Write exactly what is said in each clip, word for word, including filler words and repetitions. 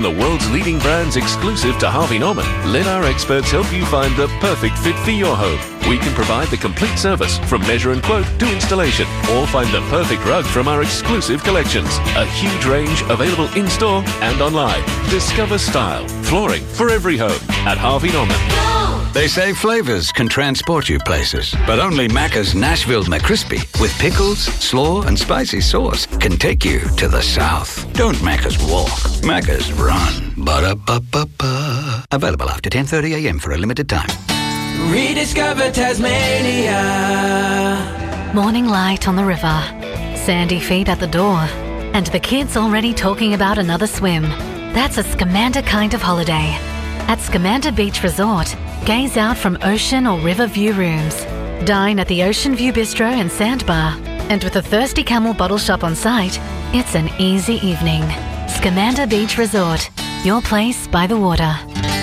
The world's leading brands exclusive to Harvey Norman. Let our experts help you find the perfect fit for your home. We can provide the complete service from measure and quote to installation, or find the perfect rug from our exclusive collections. A huge range available in-store and online. Discover style, flooring for every home at Harvey Norman. They say flavours can transport you places, but only Macca's Nashville McCrispy with pickles, slaw and spicy sauce can take you to the south. Don't Macca's walk, Macca's run. Ba-da-ba-ba-ba. Available after ten thirty a m for a limited time. Rediscover Tasmania. Morning light on the river, sandy feet at the door, and the kids already talking about another swim. That's a Scamander kind of holiday. At Scamander Beach Resort, gaze out from ocean or river view rooms. Dine at the Ocean View Bistro and Sandbar. And with a Thirsty Camel bottle shop on site, it's an easy evening. Scamander Beach Resort, your place by the water.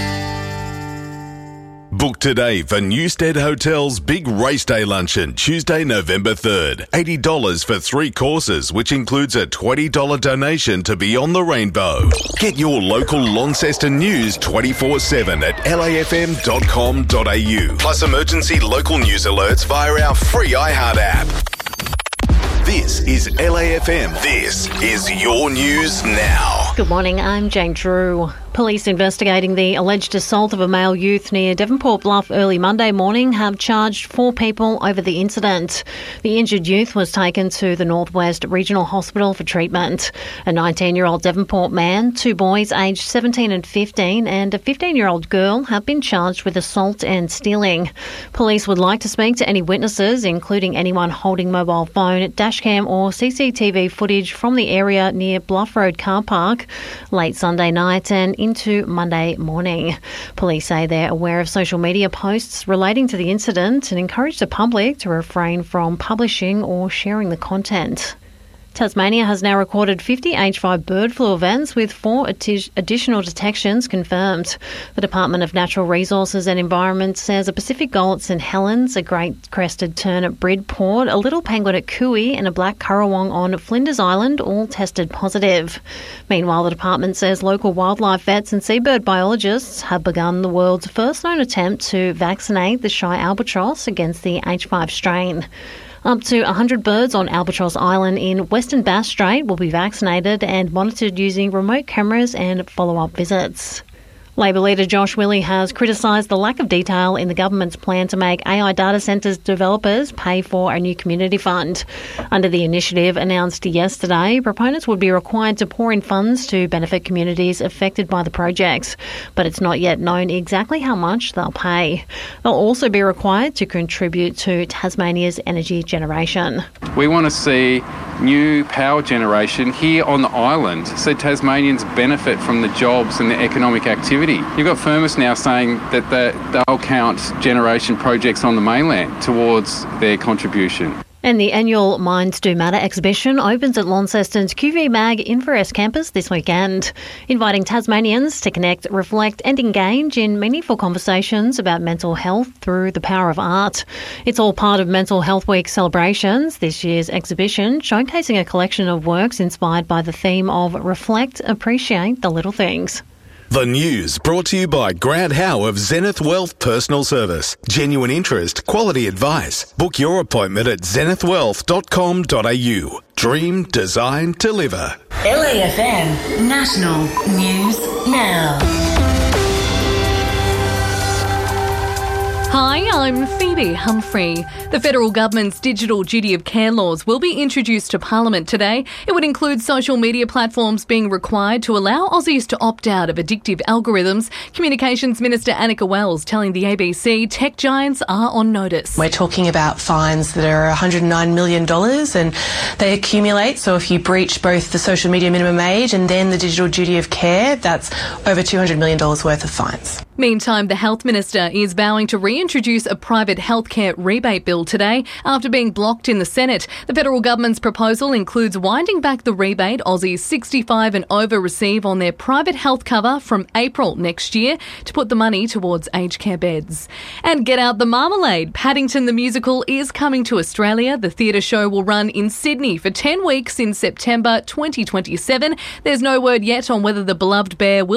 Book today for Newstead Hotel's Big Race Day Luncheon, Tuesday, November third. eighty dollars for three courses, which includes a twenty dollars donation to Beyond the Rainbow. Get your local Launceston news twenty-four seven at l a f m dot com dot a u. Plus emergency local news alerts via our free iHeart app. This is L A F M. This is your news now. Good morning, I'm Jane Drew. Police investigating the alleged assault of a male youth near Devonport Bluff early Monday morning have charged four people over the incident. The injured youth was taken to the Northwest Regional Hospital for treatment. A nineteen-year-old Devonport man, two boys aged seventeen and fifteen, and a fifteen-year-old girl have been charged with assault and stealing. Police would like to speak to any witnesses, including anyone holding mobile phone, dashcam or C C T V footage from the area near Bluff Road car park late Sunday night and into Monday morning. Police say they're aware of social media posts relating to the incident and encourage the public to refrain from publishing or sharing the content. Tasmania has now recorded fifty H five bird flu events with four atti- additional detections confirmed. The Department of Natural Resources and Environment says a Pacific gull at St Helens, a great crested tern at Bridport, a little penguin at Cooey and a black currawong on Flinders Island all tested positive. Meanwhile, the department says local wildlife vets and seabird biologists have begun the world's first known attempt to vaccinate the shy albatross against the H five strain. Up to one hundred birds on Albatross Island in Western Bass Strait will be vaccinated and monitored using remote cameras and follow-up visits. Labor leader Josh Willey has criticised the lack of detail in the government's plan to make A I data centres developers pay for a new community fund. Under the initiative announced yesterday, proponents would be required to pour in funds to benefit communities affected by the projects, but it's not yet known exactly how much they'll pay. They'll also be required to contribute to Tasmania's energy generation. We want to see new power generation here on the island so Tasmanians benefit from the jobs and the economic activity. You've got Firmus now saying that they'll count generation projects on the mainland towards their contribution. And the annual Minds Do Matter exhibition opens at Launceston's Q V Mag Inverest campus this weekend, inviting Tasmanians to connect, reflect and engage in meaningful conversations about mental health through the power of art. It's all part of Mental Health Week celebrations, this year's exhibition showcasing a collection of works inspired by the theme of Reflect, Appreciate the Little Things. The news brought to you by Grant Howe of Zenith Wealth Personal Service. Genuine interest, quality advice. Book your appointment at zenith wealth dot com dot a u. Dream, design, deliver. L A F M National News Now. Hi, I'm Phoebe Humphrey. The federal government's digital duty of care laws will be introduced to Parliament today. It would include social media platforms being required to allow Aussies to opt out of addictive algorithms. Communications Minister Annika Wells telling the A B C tech giants are on notice. We're talking about fines that are one hundred nine million dollars and they accumulate. So if you breach both the social media minimum age and then the digital duty of care, that's over two hundred million dollars worth of fines. Meantime, the Health Minister is vowing to reintroduce a private healthcare rebate bill today after being blocked in the Senate. The federal government's proposal includes winding back the rebate Aussies sixty-five and over receive on their private health cover from April next year to put the money towards aged care beds. And get out the marmalade. Paddington the Musical is coming to Australia. The theatre show will run in Sydney for ten weeks in September twenty twenty-seven. There's no word yet on whether the beloved bear will